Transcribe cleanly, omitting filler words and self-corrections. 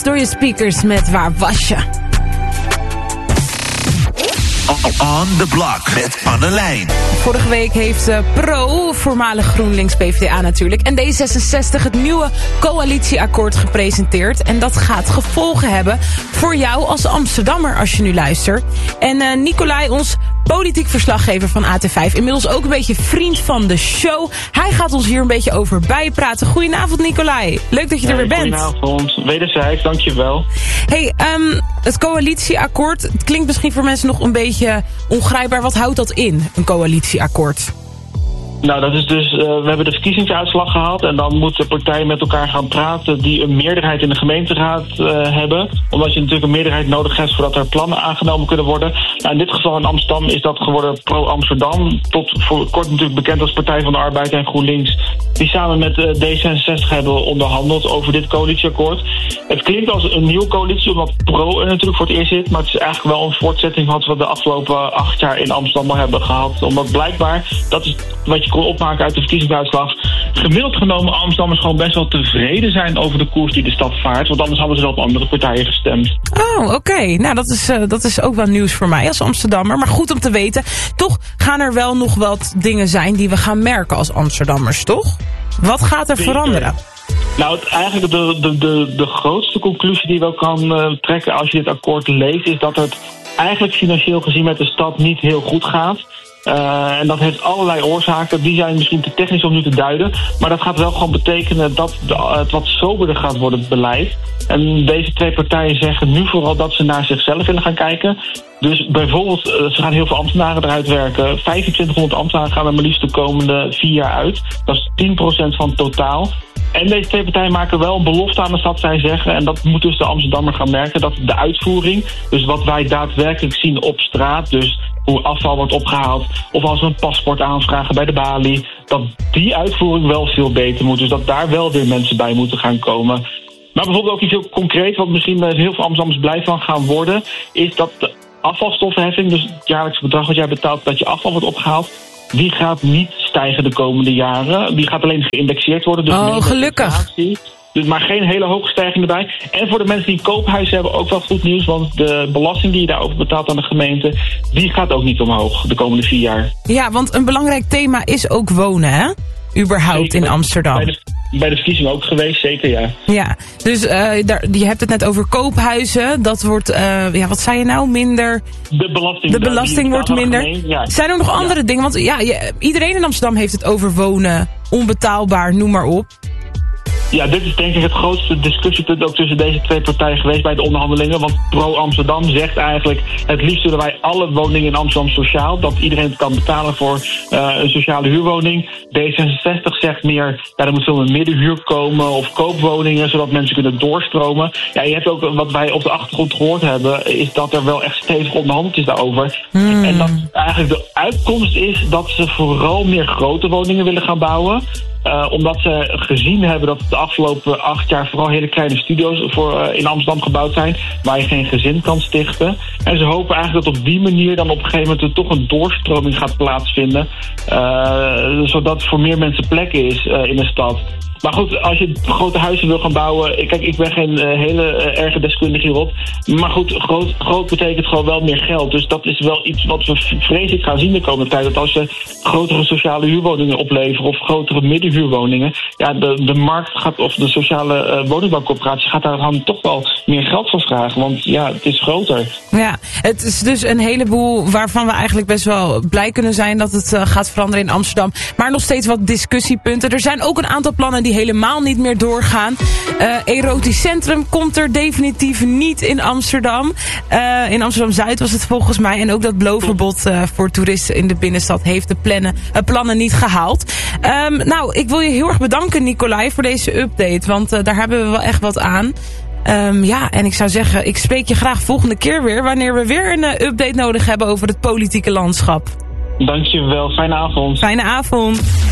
Dance door je speakers met Waar was je? On the Block met Annelijn. Vorige week heeft Pro, voormalig GroenLinks PvdA natuurlijk, en D66 het nieuwe coalitieakkoord gepresenteerd. En dat gaat gevolgen hebben voor jou als Amsterdammer als je nu luistert. En Nicolai, ons politiek verslaggever van AT5, inmiddels ook een beetje vriend van de show. Hij gaat ons hier een beetje over bijpraten. Goedenavond Nicolai, leuk dat je er weer bent. Goedenavond, wederzijds, dankjewel. Hey, het coalitieakkoord, het klinkt misschien voor mensen nog een beetje ongrijpbaar. Wat houdt dat in, een coalitieakkoord? Nou, dat is dus, we hebben de verkiezingsuitslag gehad en dan moeten partijen met elkaar gaan praten die een meerderheid in de gemeenteraad hebben. Omdat je natuurlijk een meerderheid nodig hebt voordat er plannen aangenomen kunnen worden. Nou, in dit geval in Amsterdam is dat geworden Pro Amsterdam. Tot voor kort natuurlijk bekend als Partij van de Arbeid en GroenLinks. Die samen met D66 hebben onderhandeld over dit coalitieakkoord. Het klinkt als een nieuwe coalitie omdat Pro er natuurlijk voor het eerst zit. Maar het is eigenlijk wel een voortzetting van wat we de afgelopen 8 jaar in Amsterdam al hebben gehad. Omdat blijkbaar, dat is wat je kon opmaken uit de verkiezingsuitslag, gemiddeld genomen Amsterdammers gewoon best wel tevreden zijn over de koers die de stad vaart. Want anders hadden ze wel op andere partijen gestemd. Oh, oké. Nou, dat is ook wel nieuws voor mij als Amsterdammer. Maar goed om te weten. Toch gaan er wel nog wat dingen zijn die we gaan merken als Amsterdammers, toch? Wat gaat er veranderen? Nou, eigenlijk de grootste conclusie die je wel kan trekken als je dit akkoord leest, is dat het eigenlijk financieel gezien met de stad niet heel goed gaat. En dat heeft allerlei oorzaken. Die zijn misschien te technisch om nu te duiden. Maar dat gaat wel gewoon betekenen dat het wat soberder gaat worden, het beleid. En deze 2 partijen zeggen nu vooral dat ze naar zichzelf willen gaan kijken. Dus bijvoorbeeld, ze gaan heel veel ambtenaren eruit werken. 2500 ambtenaren gaan er maar liefst de komende 4 jaar uit. Dat is 10% van het totaal. En deze 2 partijen maken wel een belofte aan de stad, zij zeggen. En dat moet dus de Amsterdammer gaan merken. Dat de uitvoering, dus wat wij daadwerkelijk zien op straat, dus hoe afval wordt opgehaald, of als we een paspoort aanvragen bij de balie, dat die uitvoering wel veel beter moet. Dus dat daar wel weer mensen bij moeten gaan komen. Maar bijvoorbeeld ook iets heel concreet, wat misschien heel veel Amsterdammers blij van gaan worden, is dat de afvalstoffenheffing, dus het jaarlijkse bedrag wat jij betaalt dat je afval wordt opgehaald, die gaat niet stijgen de komende jaren. Die gaat alleen geïndexeerd worden. Dus gelukkig. Dus maar geen hele hoge stijging erbij. En voor de mensen die een koophuis hebben ook wel goed nieuws. Want de belasting die je daarover betaalt aan de gemeente, die gaat ook niet omhoog de komende 4 jaar. Ja, want een belangrijk thema is ook wonen, hè? Überhaupt in Amsterdam. Bij de verkiezingen ook geweest, zeker, ja. Ja, dus je hebt het net over koophuizen. Dat wordt, wat zei je nou, minder? De belasting wordt minder. Ja. Zijn er nog andere dingen? Want iedereen in Amsterdam heeft het over wonen, onbetaalbaar, noem maar op. Ja, dit is denk ik het grootste discussiepunt ook tussen deze 2 partijen geweest bij de onderhandelingen. Want Pro Amsterdam zegt eigenlijk, het liefst willen wij alle woningen in Amsterdam sociaal. Dat iedereen het kan betalen voor een sociale huurwoning. D66 zegt meer, er moet veel meer middenhuur komen of koopwoningen, zodat mensen kunnen doorstromen. Ja, je hebt ook, wat wij op de achtergrond gehoord hebben, is dat er wel echt stevig onderhandeld is daarover. En dat eigenlijk de uitkomst is dat ze vooral meer grote woningen willen gaan bouwen. Omdat ze gezien hebben dat de afgelopen 8 jaar vooral hele kleine studio's in Amsterdam gebouwd zijn, waar je geen gezin kan stichten. En ze hopen eigenlijk dat op die manier dan op een gegeven moment er toch een doorstroming gaat plaatsvinden. Zodat voor meer mensen plek is in de stad. Maar goed, als je grote huizen wil gaan bouwen, kijk, ik ben geen hele erge deskundige hierop. Maar goed, groot betekent gewoon wel meer geld. Dus dat is wel iets wat we vrees ik gaan zien de komende tijd. Dat als ze grotere sociale huurwoningen opleveren of grotere middenhuurwoningen, ja, de markt gaat, of de sociale woningbouwcorporatie gaat daar dan toch wel meer geld voor vragen. Want ja, het is groter. Ja, het is dus een heleboel waarvan we eigenlijk best wel blij kunnen zijn dat het gaat veranderen in Amsterdam. Maar nog steeds wat discussiepunten. Er zijn ook een aantal plannen die helemaal niet meer doorgaan. Erotisch centrum komt er definitief niet in Amsterdam. In Amsterdam-Zuid was het volgens mij. En ook dat blootverbod voor toeristen in de binnenstad heeft de plannen niet gehaald. Nou, ik wil je heel erg bedanken, Nicolai, voor deze update. Want daar hebben we wel echt wat aan. En ik zou zeggen, ik spreek je graag volgende keer weer, wanneer we weer een update nodig hebben over het politieke landschap. Dankjewel, fijne avond. Fijne avond.